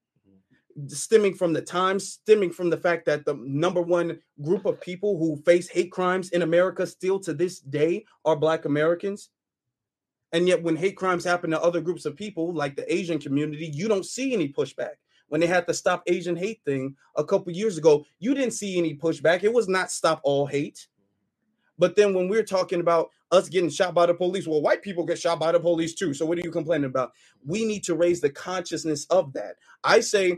C: Stemming from the time, stemming from the fact that the number one group of people who face hate crimes in America still to this day are Black Americans. And yet when hate crimes happen to other groups of people, like the Asian community, you don't see any pushback. When they had the Stop Asian Hate thing a couple years ago, you didn't see any pushback. It was not Stop All Hate. But then when we're talking about us getting shot by the police, well, white people get shot by the police too. So what are you complaining about? We need to raise the consciousness of that. I say,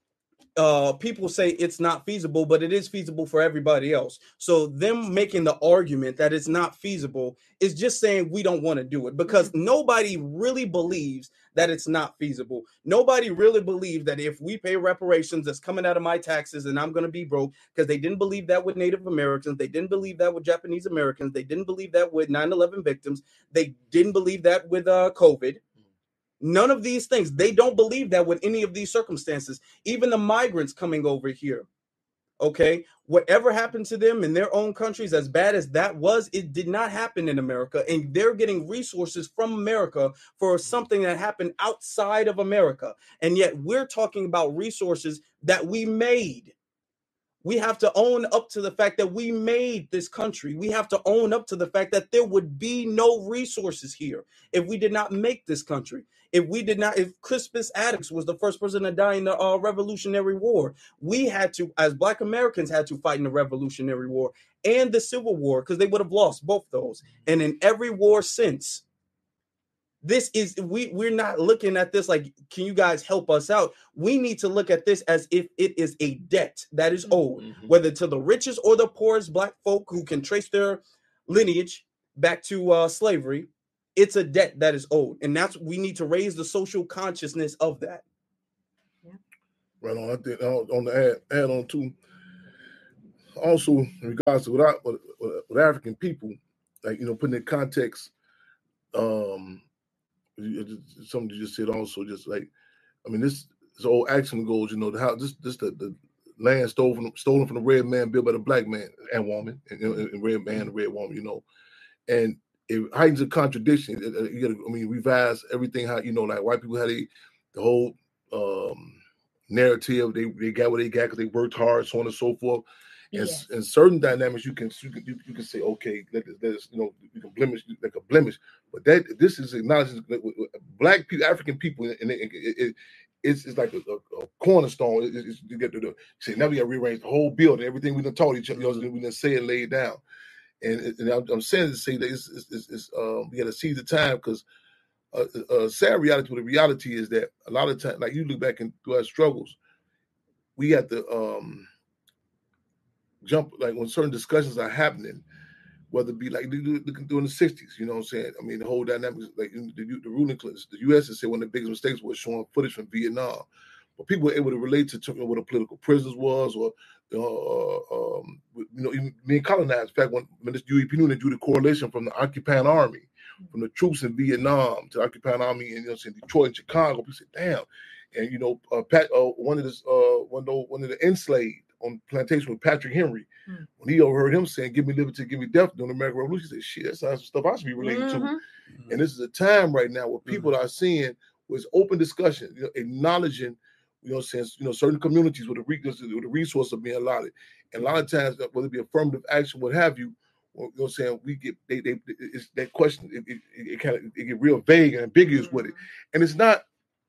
C: Uh, people say it's not feasible, but it is feasible for everybody else. So them making the argument that it's not feasible is just saying we don't want to do it because nobody really believes that it's not feasible. Nobody really believes that if we pay reparations that's coming out of my taxes and I'm going to be broke, because they didn't believe that with Native Americans. They didn't believe that with Japanese Americans. They didn't believe that with nine eleven victims. They didn't believe that with uh, COVID. None of these things. They don't believe that with any of these circumstances. Even the migrants coming over here. Okay. Whatever happened to them in their own countries, as bad as that was, it did not happen in America. And they're getting resources from America for something that happened outside of America. And yet we're talking about resources that we made. We have to own up to the fact that we made this country. We have to own up to the fact that there would be no resources here if we did not make this country. If we did not, if Crispus Attucks was the first person to die in the uh, Revolutionary War, we had to, as Black Americans, had to fight in the Revolutionary War and the Civil War, because they would have lost both those. And in every war since, this is, we, we're not looking at this like, can you guys help us out? We need to look at this as if it is a debt that is owed, mm-hmm. whether to the richest or the poorest Black folk who can trace their lineage back to uh, slavery. It's a debt that is owed. And that's, we need to raise the social consciousness of that.
A: Yeah. Right on. I think on the add, add on to, also in regards to what, I, what, what African people, like, you know, putting in context, um, something you just said also, just like, I mean, this, this old action goes, you know, the how this this the, the land stolen from stolen from the red man, built by the black man and woman, and, and red man and red woman, you know, and it heightens a contradiction. You gotta, I mean, revise everything how, you know, like white people had a, the whole um, narrative. They they got what they got because they worked hard, so on and so forth. And, yes. and certain dynamics you can you can, you can say, okay, that is, you know, you can blemish like a blemish, but that this is acknowledging Black people, African people, and it, it, it, it's it's like a, a, a cornerstone. It, it's, you get to the say now we got to rearrange the whole building, everything we done taught each other, we done say and laid down, and, and I'm, I'm saying to say that it's, it's, it's, it's um, we got to seize the time, because a uh, uh, sad reality to the reality is that a lot of time, like you look back into our struggles, we have to um. jump, like when certain discussions are happening, whether it be like during the sixties, you know what I'm saying? I mean, the whole dynamic, like the, the ruling class, the U S has said one of the biggest mistakes was showing footage from Vietnam. But people were able to relate to, to what a political prisoners was, or, uh, um, you know, even being colonized. In fact, when, when this U E P knew they drew the correlation from the occupying army, from the troops in Vietnam to the occupying army in, you know, saying Detroit and Chicago, people said, damn. And, you know, uh, Pat, uh, one of the, uh, one of the, one of the enslaved on plantation with Patrick Henry, mm. when he overheard him saying, give me liberty, give me death during the American Revolution, he said, shit, that's some stuff I should be relating mm-hmm. to. Mm-hmm. And this is a time right now where people mm-hmm. are seeing was open discussion, you know, acknowledging, you know, since, you know, certain communities where the, re- where the resources are being allotted. And a lot of times, whether it be affirmative action, what have you, you know what I'm saying, we get, they, they, it's that question, it, it, it kind of, it get real vague and ambiguous mm-hmm. with it. And it's not,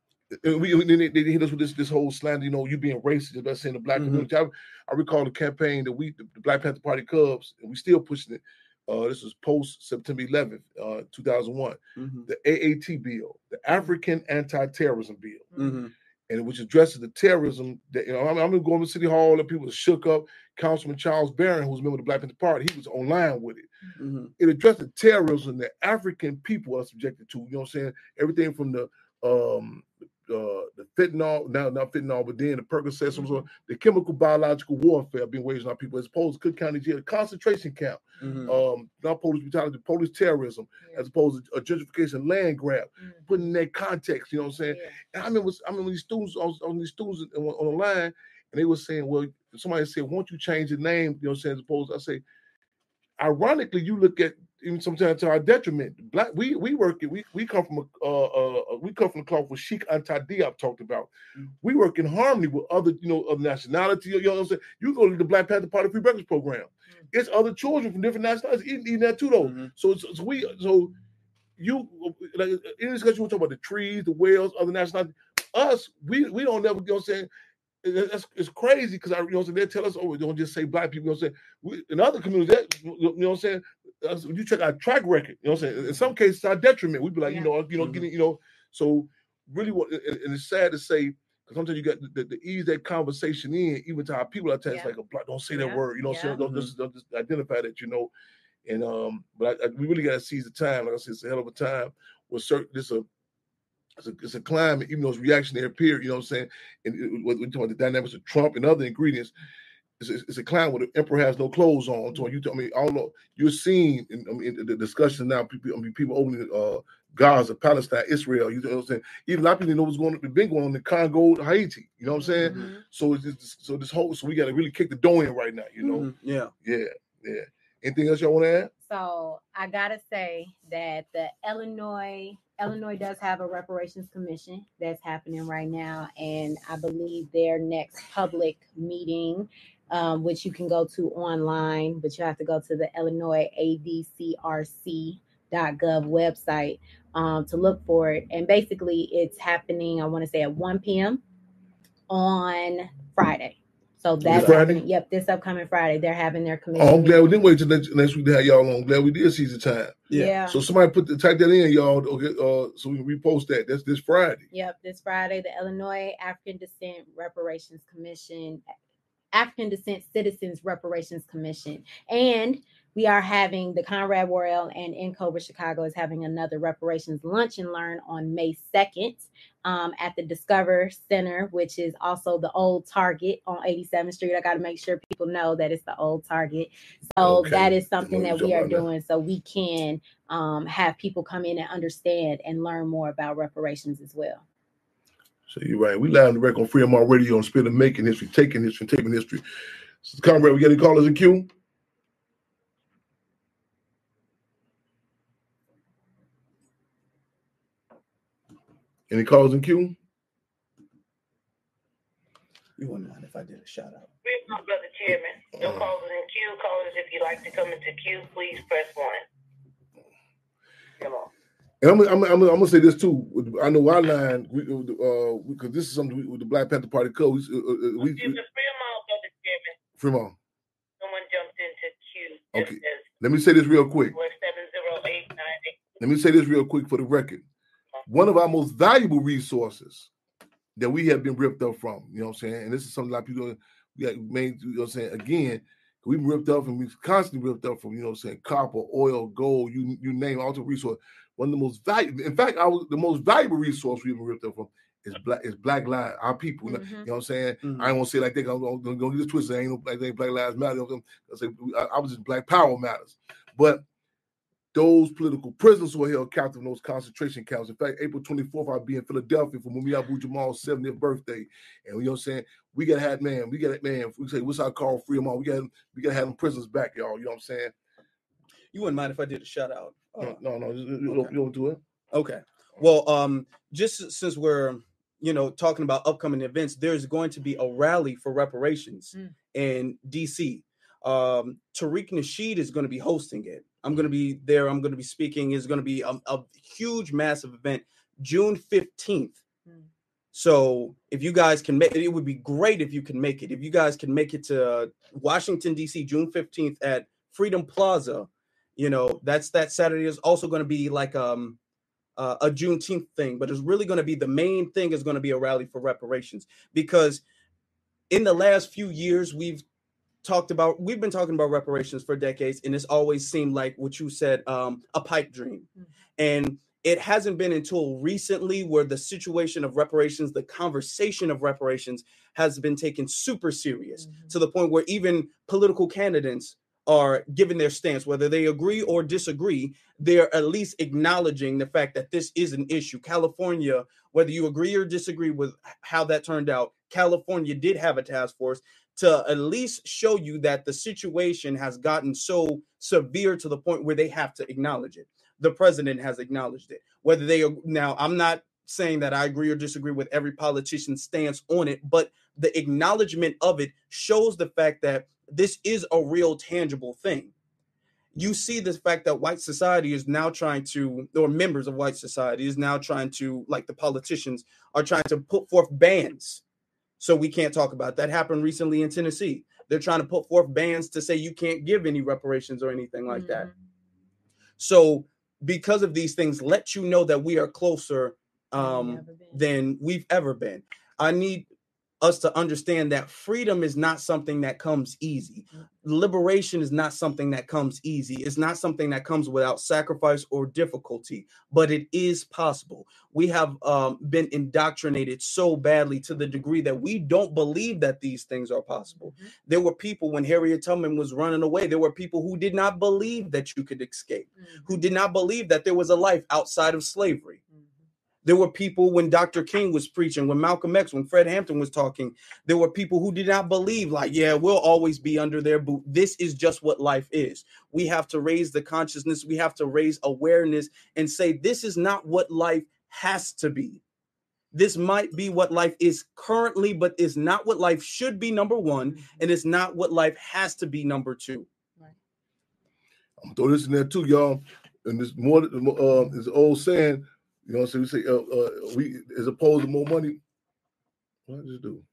A: We, they, they hit us with this this whole slander, you know, you being racist, about saying the Black mm-hmm. community. I, I recall the campaign that we, the, the Black Panther Party Cubs, and we still pushing it. Uh, this was post September eleventh, uh, two thousand one. Mm-hmm. The A A T bill, the African Anti-Terrorism Bill, mm-hmm. and which addresses the terrorism that, you know, I'm, I'm going to City Hall and people were shook up. Councilman Charles Barron, who was a member of the Black Panther Party, he was online with it. Mm-hmm. It addressed the terrorism that African people are subjected to. You know what I'm saying? Everything from the um, Uh, the fentanyl, now not fentanyl, but then the Percocet, mm-hmm. the chemical biological warfare being waged on people, as opposed to Cook County Jail, concentration camp, mm-hmm. um, not police brutality, police terrorism, yeah. as opposed to a gentrification land grab, mm-hmm. putting in that context, you know what I'm saying? Yeah. And I remember, I remember these students on, on these students on, on the line, and they were saying, well, somebody said, won't you change the name? You know what I'm saying? As opposed, I say, ironically, you look at, even sometimes to our detriment, black we we work we we come from a uh, uh we come from the cloth with Sheikh Anta Diop talked about. Mm-hmm. We work in harmony with other, you know, of nationality. You know what I'm saying? You go to the Black Panther Party Free Breakfast Program. Mm-hmm. It's other children from different nationalities eating, eating that too, though. Mm-hmm. So, so so we so you like in this discussion we talk about the trees, the whales, other nationalities. Us, we we don't never, you know what I'm saying? It's, it's crazy because I, you know what I'm saying, they tell us, oh, we don't just say black people, you know what I'm saying? We, in other communities, that, you know what I'm saying, you check our track record, you know what I'm saying? In some cases, our detriment. We'd be like, yeah. you know, you know, mm-hmm. getting, you know, so really, what, and it's sad to say, because sometimes you got the, the ease that conversation in, even to our people, I tell yeah. it's like, oh, don't say that yeah. word, you know what I'm saying? Don't, mm-hmm. just, don't just identify that, you know. And um, but I, I, we really got to seize the time. Like I said, it's a hell of a time. With certain, this a It's a, it's a climate, even though it's reactionary period, you know what I'm saying? And it, when we talk about the dynamics of Trump and other ingredients, it's a, it's a climate where the emperor has no clothes on. So you tell me, I don't know, you're seeing in, I mean, in the discussion now, people, I mean, people opening uh, Gaza, Palestine, Israel, you know what I'm saying? Even a lot of people know what's going on, been going on in Congo, Haiti, you know what I'm saying? Mm-hmm. So it's just, so this whole, so we got to really kick the dough in right now, you know?
C: Mm-hmm. Yeah.
A: Yeah, yeah. Anything else y'all want to add?
B: So I gotta say that the Illinois Illinois does have a reparations commission that's happening right now, and I believe their next public meeting um, which you can go to online, but you have to go to the Illinois A D C R C dot gov website um, to look for it. And basically, it's happening, I want to say, at one p.m. on Friday. So that's
A: Friday?
B: happening. Yep, this upcoming Friday, they're having their commission.
A: Oh, I'm glad we didn't wait till next, next week to have y'all on. I'm glad we did seize the time.
B: Yeah. yeah.
A: So somebody put the type that in, y'all. Okay, uh, so we can repost that. That's this Friday.
B: Yep, this Friday, the Illinois African Descent Reparations Commission, African Descent Citizens Reparations Commission, and we are having the Conrad Worrell and In Cobra Chicago is having another reparations lunch and learn on May second um, at the Discover Center, which is also the old Target on eighty-seventh Street. I got to make sure people know that it's the old Target. So okay. that is something that we are doing that. So we can um, have people come in and understand and learn more about reparations as well.
A: So you're right. We live on the record on Freedom R Radio on Spin and Making History, Taking History, Taking History. So, Conrad, we got any callers in queue? Any calls in queue?
C: You wouldn't mind if I did a shout out.
D: Brother Chairman, no uh, callers in queue. Callers, if you'd like to come into queue, please press one. Come on.
A: And I'm, I'm, I'm, I'm gonna say this too. I know our line, we, uh, because this is something we, with the Black Panther Party code. We, uh, we,
D: we, Fremont, Brother Chairman.
A: Fremont.
D: Someone jumped into queue.
A: Okay. Let me say this real quick.
D: seven zero eight nine eight.
A: Let me say this real quick for the record. One of our most valuable resources that we have been ripped up from, you know what I'm saying? And this is something a lot of people we got made, you know what I'm saying? Again, we've been ripped up and we've constantly ripped up from, you know what I'm saying, copper, oil, gold, you you name it, all the resource. One of the most valuable, in fact, our the most valuable resource we've been ripped up from is black is black lives, our people. Mm-hmm. You know what I'm saying? Mm-hmm. I don't want to say like they gonna, gonna, gonna get this twisted. Ain't no black, ain't black lives matter. You know I say I, I was just black power matters. But those political prisoners who were held captive in those concentration camps. In fact, April twenty-fourth, I'll be in Philadelphia for Mumia Abu Jamal's seventieth birthday. And you know what I'm saying? We gotta have man, we gotta man, if we say what's our call, free them all. We gotta we gotta have them prisoners back, y'all. You know what I'm saying?
C: You wouldn't mind if I did a shout out?
A: Uh, no, no, you, you, okay. you don't do it.
C: Okay. Well, um, just since we're you know talking about upcoming events, there's going to be a rally for reparations mm. in D C. Um, Tariq Nasheed is going to be hosting it. I'm going to be there. I'm going to be speaking. It's going to be a, a huge, massive event, June fifteenth. Mm. So if you guys can make it, it would be great if you can make it. If you guys can make it to Washington, D C, June fifteenth at Freedom Plaza, you know, that's that Saturday is also going to be like um, uh, a Juneteenth thing, but it's really going to be the main thing is going to be a rally for reparations, because in the last few years, we've talked about, we've been talking about reparations for decades, and it's always seemed like what you said, um, a pipe dream. Mm-hmm. And it hasn't been until recently where the situation of reparations, the conversation of reparations has been taken super serious mm-hmm. to the point where even political candidates are giving their stance, whether they agree or disagree, they're at least acknowledging the fact that this is an issue. California, whether you agree or disagree with how that turned out, California did have a task force to at least show you that the situation has gotten so severe to the point where they have to acknowledge it. The president has acknowledged it. Whether they are, now, I'm not saying that I agree or disagree with every politician's stance on it, but the acknowledgement of it shows the fact that this is a real tangible thing. You see the fact that white society is now trying to, or members of white society is now trying to, like the politicians, are trying to put forth bans. So we can't talk about that. Happened recently in Tennessee. They're trying to put forth bans to say you can't give any reparations or anything like mm-hmm. that. So because of these things, let you know that we are closer um, than we've ever been. I need us to understand that freedom is not something that comes easy. Liberation is not something that comes easy. It's not something that comes without sacrifice or difficulty, but it is possible. We have um, been indoctrinated so badly to the degree that we don't believe that these things are possible. Mm-hmm. There were people when Harriet Tubman was running away, there were people who did not believe that you could escape, mm-hmm. who did not believe that there was a life outside of slavery. Mm-hmm. There were people when Doctor King was preaching, when Malcolm X, when Fred Hampton was talking, there were people who did not believe like, yeah, we'll always be under their boot. This is just what life is. We have to raise the consciousness. We have to raise awareness and say, this is not what life has to be. this might be what life is currently, but is not what life should be, number one, and it's not what life has to be, number two.
A: I'm gonna throw this in there too, y'all. And this more uh is an old saying, you know, so we say uh, uh we as opposed to more money. What did you do?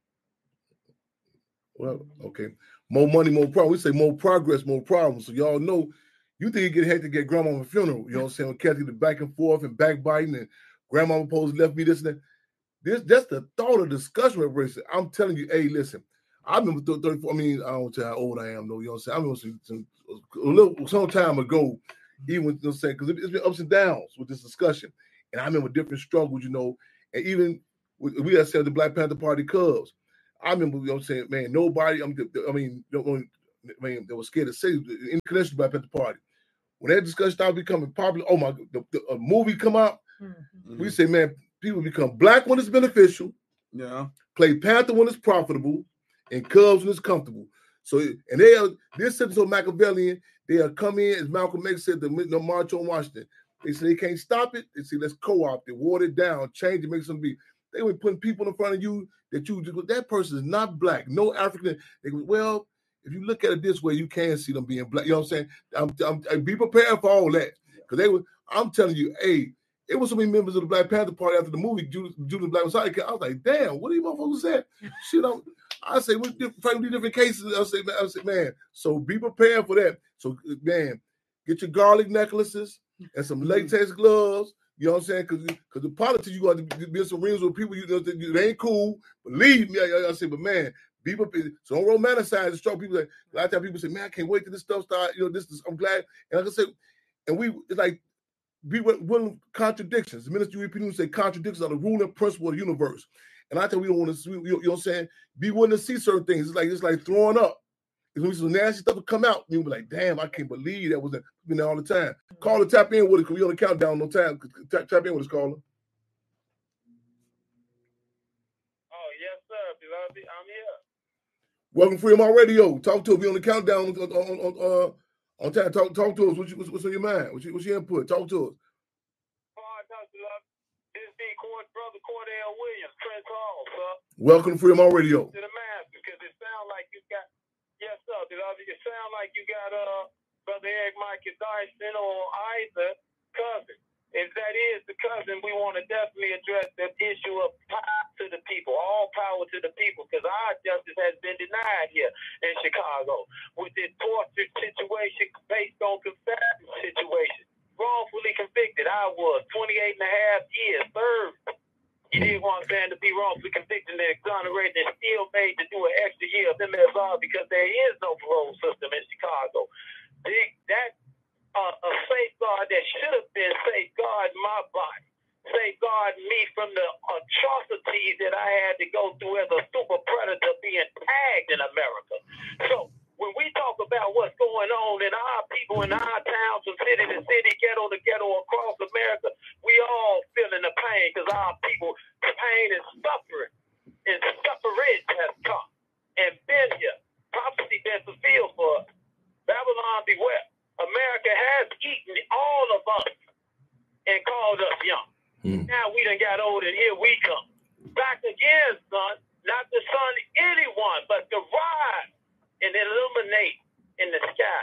A: Well, okay. More money, more problem. We say more progress, more problems. So y'all know you think you get hectic to get grandma a funeral, you know what I'm saying? Kathy the back and forth and backbiting and grandma supposed left me this and that. This that's the thought of discussion reparation. I'm telling you, hey, listen, I remember thirty-four. I mean, I don't tell how old I am, though. You know what I'm saying? I remember some, some a little some time ago, even you know what I'm saying, because it's been ups and downs with this discussion. And I remember different struggles, you know, and even we had said the Black Panther Party Cubs. I remember, you know what I'm saying, man, nobody, I mean, I mean, I mean they were scared to say in connection to the Black Panther Party. When that discussion started becoming popular, oh my, the, the a movie come out, mm-hmm. we say, man, people become black when it's beneficial,
C: yeah,
A: play Panther when it's profitable, and Cubs when it's comfortable. So, and they are, this sitting so Machiavellian, they are come in, as Malcolm X said, the, the March on Washington. They say they can't stop it. They say, let's co-opt it, water it down, change it, make something be. They were putting people in front of you that you, that person is not black, no African. They go, well, if you look at it this way, you can see them being black. You know what I'm saying? I'm, I'm, I'm be prepared for all that. Because they were, I'm telling you, hey, it was so many members of the Black Panther Party after the movie, Judas, Judas Black Messiah. I was like, damn, what are you motherfuckers saying? Shit, I'm, I say, what different, different cases? I say, I say, man, so be prepared for that. So, man, get your garlic necklaces and some latex gloves. You know what I'm saying? Because because the politics, you got to be in some rings with people you know they ain't cool. Believe me, I, I say, but man, be prepared. So don't romanticize and strong people. Like, a lot of times people say, man, I can't wait till this stuff start. You know, this is, I'm glad. And like I said, and we, it's like, be willing contradictions. The ministry people say contradictions are the rule and principle of the universe. And I tell you, we don't want to, you know what I'm saying? Be willing to see certain things. It's like it's like throwing up. It's when some nasty stuff will come out, you'll be like, damn, I can't believe that was been there all the time. Caller, tap in with it, because we on the countdown, no time. Tap, tap in with us, caller.
E: Oh, yes, sir. I'm here.
A: Welcome, Freedom on Radio. Talk to us. We on the countdown on, on, on, uh, on time. Talk, talk to us. What's, what's, what's on your mind? What's your, what's your input? Talk to us.
E: This is Brother Cordell Williams, Prince Hall, sir.
A: Welcome to Freedom on Radio.
E: To the master, because it sounds like you got, yes, sir, it sounds like you got uh, Brother Eric Michael Dyson or either cousin. If that is the cousin, we want to definitely address the issue of power to the people, all power to the people, because our justice has been denied here in Chicago with this torture situation based on Confederate situation. Wrongfully convicted. I was twenty-eight and a half years served. You didn't want them to be wrongfully convicted and exonerated and still made to do an extra year of M S R because there is no parole system in Chicago. That uh, a safeguard that should have been safeguard my body, safeguard me from the atrocities that I had to go through as a super predator being tagged in America. So when we talk about what's going on in our people, in our towns, from city to city, ghetto to ghetto, across America, we all feeling the pain because our people, pain and suffering, and suffrage has come and been here. Prophecy been fulfilled for us. Babylon beware. America has eaten all of us and called us young. Mm. Now we done got old and here we come. Back again, son. Not to son anyone, but to rise and illuminate in the sky.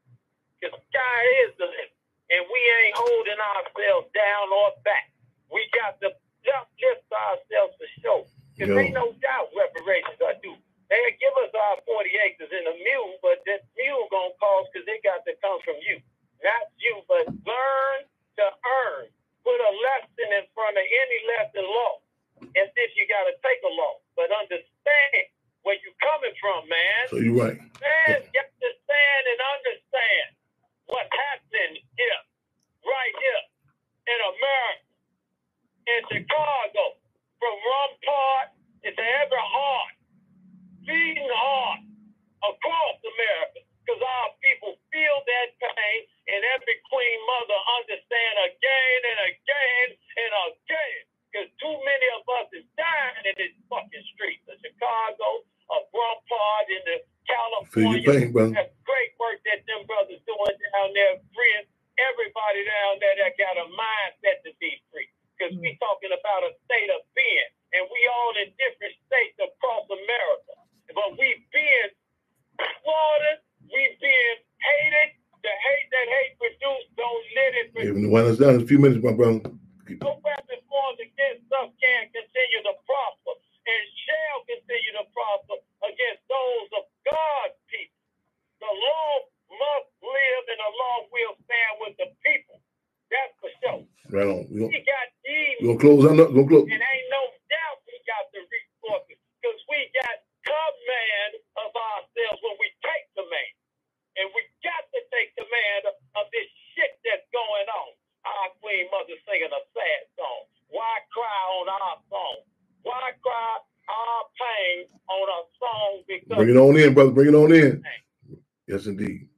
E: The sky is the limit. And we ain't holding ourselves down or back. We got to uplift ourselves for sure. Because ain't no doubt reparations are due. They'll give us our forty acres in a mule, but that mule gonna cost because it got to come from you. Not you, but learn to earn. Put a lesson in front of any lesson law. As if you got to take a law. But understand where you coming from, man.
A: So you're right.
E: Man, you have to stand and understand what's happening here, right here in America, in Chicago, from Rumpart into every heart, beating heart across America, because our people feel that pain, and every queen mother understand again and again and again, because too many of us is dying in this fucking streets of Chicago, of Rumpart, in the California.
A: Feel your pain, brother.
E: That's great work that them brothers doing down there, freeing everybody down there that got a mindset to be free. Because we talking about a state of being.
A: Even the one that's down in a few minutes, my brother. Keep
E: No weapon formed against us can continue to prosper and shall continue to prosper against those of God's people. The law must live and the law will stand with the people. That's for sure.
A: right on. We
E: He got these,
A: gonna close on up. Gonna close.
E: and ain't no doubt he got the resources because we got command of ourselves when we take command. And we got to take command of this shit that's going on. Our Queen Mother singing a sad song. Why cry on our song? Why cry our pain on a song? Because
A: Bring it on in, brother. Bring it on in. Yes, indeed.